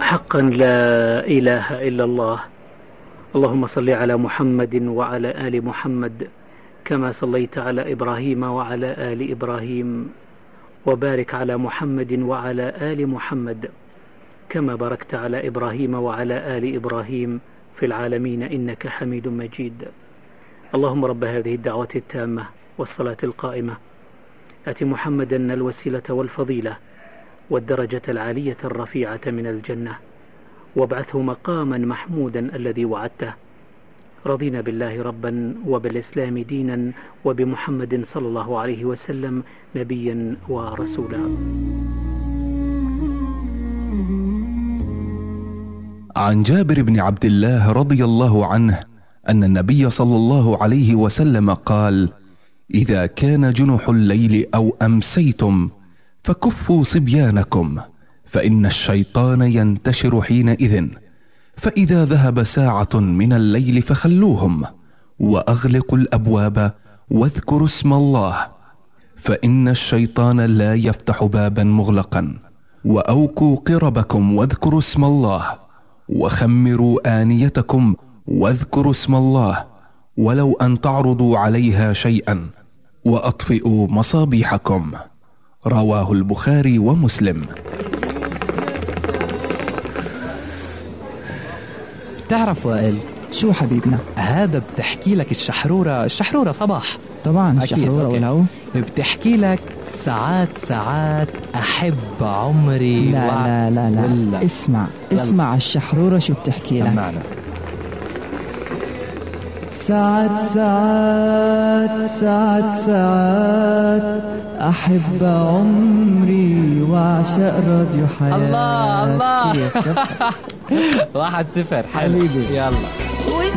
حقا لا إله إلا الله. اللهم صل على محمد وعلى آل محمد كما صليت على إبراهيم وعلى آل إبراهيم، وبارك على محمد وعلى آل محمد كما باركت على إبراهيم وعلى آل إبراهيم في العالمين إنك حميد مجيد. اللهم رب هذه الدعوة التامة والصلاة القائمة آت محمدا الوسيلة والفضيلة والدرجة العالية الرفيعة من الجنة، وابعثه مقاما محمودا الذي وعدته. رضينا بالله ربا وبالإسلام دينا وبمحمد صلى الله عليه وسلم نبيا ورسولا. عن جابر بن عبد الله رضي الله عنه أن النبي صلى الله عليه وسلم قال: إذا كان جنح الليل أو أمسيتم فكفوا صبيانكم، فإن الشيطان ينتشر حينئذ، فإذا ذهب ساعة من الليل فخلوهم، وأغلقوا الأبواب واذكروا اسم الله، فإن الشيطان لا يفتح بابا مغلقا، وأوكوا قربكم واذكروا اسم الله، وخمروا آنيتكم واذكروا اسم الله، ولو أن تعرضوا عليها شيئا، وأطفئوا مصابيحكم. رواه البخاري ومسلم. بتعرف وائل شو حبيبنا؟ هذا بتحكي لك الشحرورة صباح طبعا الشحرورة والهو بتحكي لك ساعات أحب عمري. لا. اسمع الشحرورة شو بتحكي لك. سمعنا. ساعات أحب عمري وأعشق راديو حياتي. الله 1-0 حبيبي. يلا